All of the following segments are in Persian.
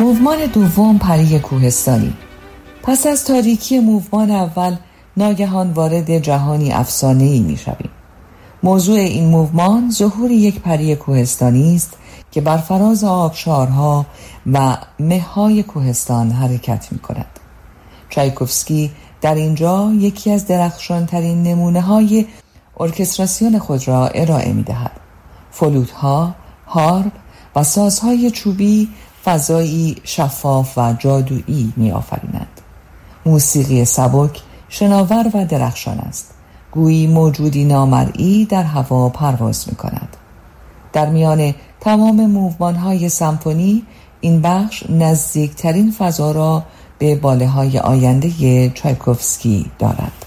موومان دوم، پری کوهستانی. پس از تاریکی موومان اول ناگهان وارد جهانی افسانه‌ای می‌شویم. موضوع این موومان ظهور یک پری کوهستانی است که بر فراز آبشارها و مه‌های کوهستان حرکت می‌کند. چایکوفسکی در اینجا یکی از درخشان‌ترین نمونه‌های ارکستراسیون خود را ارائه می‌دهد. فلوت‌ها، هارپ و سازهای چوبی فضایی شفاف و جادویی می‌آفرینند. موسیقی سبک، شناور و درخشان است. گویی موجودی نامرئی در هوا پرواز می‌کند. در میان تمام موومان‌های سمفونی، این بخش نزدیکترین فضا را به باله‌های آینده چایکوفسکی دارد.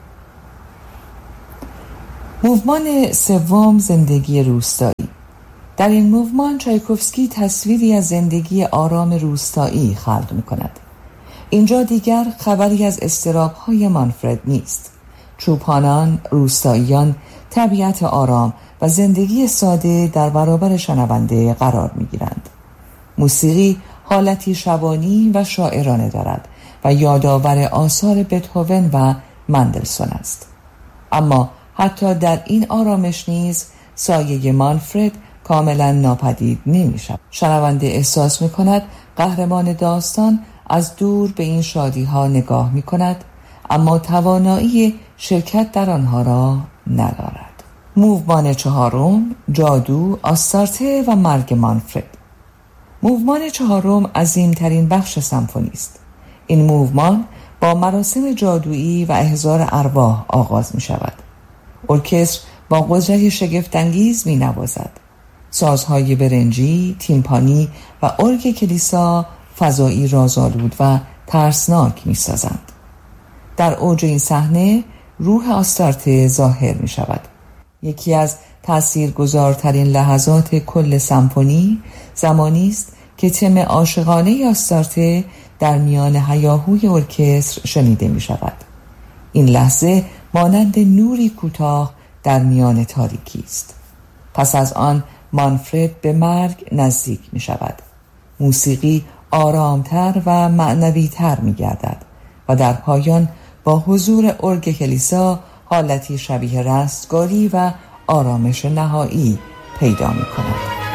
موومان سوم، زندگی روستایی. در این موومان چایکوفسکی تصویری از زندگی آرام روستایی خلق می‌کند. اینجا دیگر خبری از اضطراب‌های مانفرد نیست. چوپانان، روستاییان، طبیعت آرام و زندگی ساده در برابر شنونده قرار می‌گیرند. موسیقی حالتی شبانی و شاعرانه دارد و یادآور آثار بتهوون و مندلسون است. اما حتی در این آرامش نیز سایه مانفرد کاملا ناپدید نمی‌شود. شنونده احساس می‌کند قهرمان داستان از دور به این شادی‌ها نگاه می‌کند، اما توانایی شرکت در آنها را ندارد. موومان چهارم، جادو، آستارته و مرگ مانفرد. موومان چهارم عظیم‌ترین بخش سمفونی است. این موومان با مراسم جادویی و احضار ارواح آغاز می‌شود. ارکستر با قدرتی شگفت‌انگیز می‌نوازد. سازهای برنجی، تیمپانی و ارگ کلیسا فضایی رازآلود و ترسناک می‌سازند. در اوج این صحنه روح آستارته ظاهر می‌شود. یکی از تأثیرگذارترین لحظات کل سمفونی زمانی است که تم عاشقانه آستارته در میان هیاهوی ارکستر شنیده می‌شود. این لحظه مانند نوری کوتاه در میان تاریکی است. پس از آن مانفرد به مرگ نزدیک می شود. موسیقی آرامتر و معنویتر می گردد و در پایان با حضور ارگ کلیسا حالتی شبیه رستگاری و آرامش نهایی پیدا می کند.